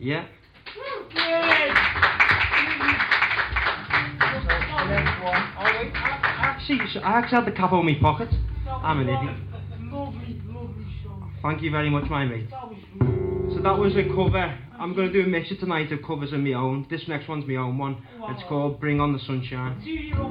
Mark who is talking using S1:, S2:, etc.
S1: Yeah. I actually had the cap on my pocket. I'm an idiot.
S2: Lovely song.
S1: Thank you very much, my mate. So that was a cover. I'm going to do a mixture tonight of covers of my own. This next one's my own one. It's called Bring on the Sunshine.